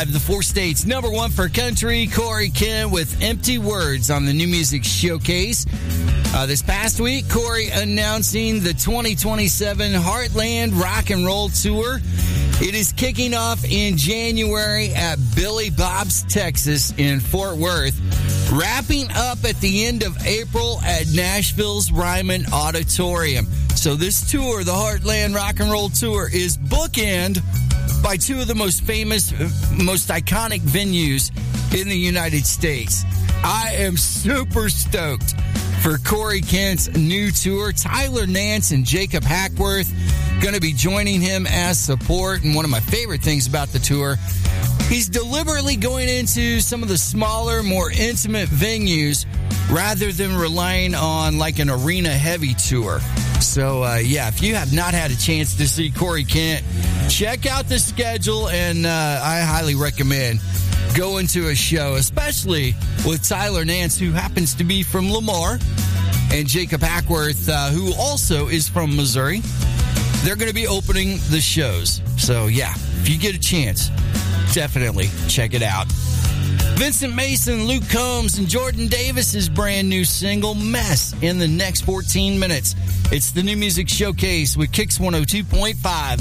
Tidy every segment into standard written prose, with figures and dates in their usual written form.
The 4 states number 1 for country, Corey Kent with Empty Words on the New Music Showcase. This past week, Corey announcing the 2027 Heartland Rock and Roll Tour. It is kicking off in January at Billy Bob's Texas in Fort Worth, wrapping up at the end of April at Nashville's Ryman Auditorium. So this tour, the Heartland Rock and Roll Tour, is bookend by 2 of the most famous, most iconic venues in the United States. I am super stoked for Corey Kent's new tour. Tyler Nance and Jacob Hackworth going to be joining him as support. And one of my favorite things about the tour, he's deliberately going into some of the smaller, more intimate venues rather than relying on like an arena-heavy tour. So, if you have not had a chance to see Corey Kent, check out the schedule, and I highly recommend going to a show, especially with Tyler Nance, who happens to be from Lamar, and Jacob Hackworth, who also is from Missouri. They're going to be opening the shows. So, if you get a chance, definitely check it out. Vincent Mason, Luke Combs, and Jordan Davis's brand new single, Mess, in the next 14 minutes. It's the New Music Showcase with Kicks 102.5.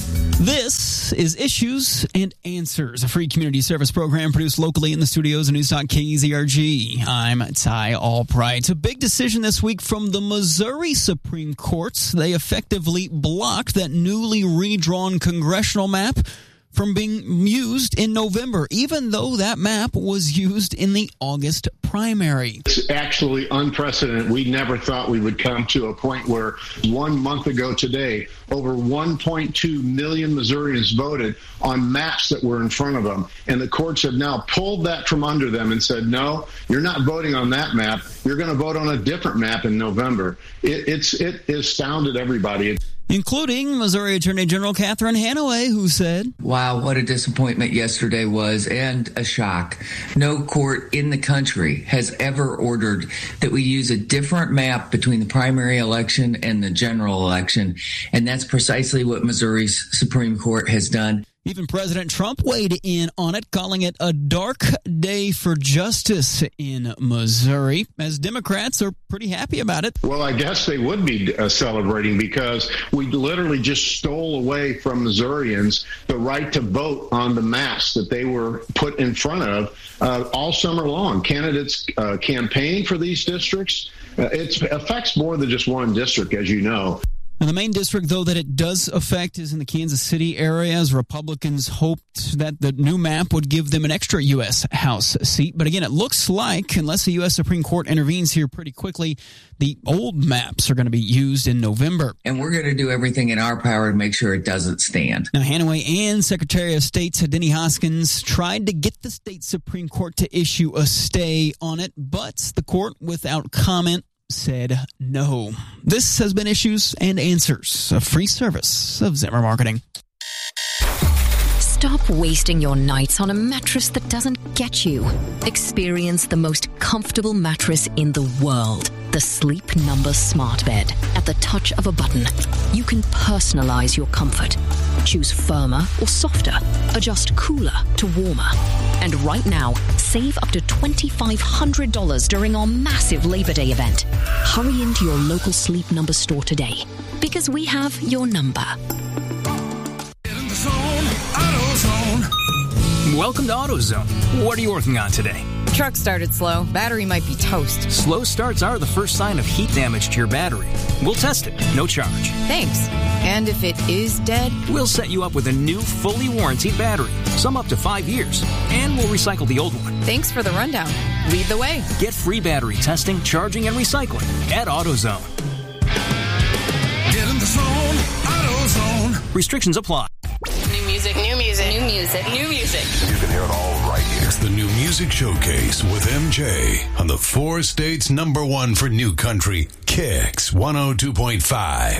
This is Issues and Answers, a free community service program produced locally in the studios of News.KZRG. I'm Ty Albright. A big decision this week from the Missouri Supreme Court. They effectively blocked that newly redrawn congressional map from being used in November, even though that map was used in the August primary. It's actually unprecedented. We never thought we would come to a point where 1 month ago today, over 1.2 million Missourians voted on maps that were in front of them. And the courts have now pulled that from under them and said, no, you're not voting on that map. You're going to vote on a different map in November. It astounded everybody. Including Missouri Attorney General Catherine Hanaway, who said, "Wow, what a disappointment yesterday was, and a shock. No court in the country has ever ordered that we use a different map between the primary election and the general election, and that's precisely what Missouri's Supreme Court has done." Even President Trump weighed in on it, calling it a dark day for justice in Missouri, as Democrats are pretty happy about it. Well, I guess they would be celebrating, because we literally just stole away from Missourians the right to vote on the maps that they were put in front of all summer long. Candidates campaigning for these districts, it affects more than just one district, as you know. And the main district, though, that it does affect is in the Kansas City area, as Republicans hoped that the new map would give them an extra U.S. House seat. But again, it looks like, unless the U.S. Supreme Court intervenes here pretty quickly, the old maps are going to be used in November. And we're going to do everything in our power to make sure it doesn't stand. Now, Hanaway and Secretary of State Denny Hoskins tried to get the state Supreme Court to issue a stay on it, but the court, without comment, said no. This has been Issues and Answers, a free service of Zimmer Marketing. Stop wasting your nights on a mattress that doesn't get you. Experience the most comfortable mattress in the world. The Sleep Number Smart Bed. At the touch of a button, you can personalize your comfort. Choose firmer or softer. Adjust cooler to warmer. And right now, save up to $2,500 during our massive Labor Day event. Hurry into your local Sleep Number store today, because we have your number. Welcome to AutoZone. What are you working on today? Truck started slow. Battery might be toast. Slow starts are the first sign of heat damage to your battery. We'll test it, no charge. Thanks. And if it is dead? We'll set you up with a new, fully warranted battery, some up to 5 years, and we'll recycle the old one. Thanks for the rundown. Lead the way. Get free battery testing, charging, and recycling at AutoZone. Get in the zone, AutoZone. Restrictions apply. New music, new music, new music, new music. You can hear it all right here. It's the New Music Showcase with MJ on the 4 states #1 for new country, Kicks 102.5.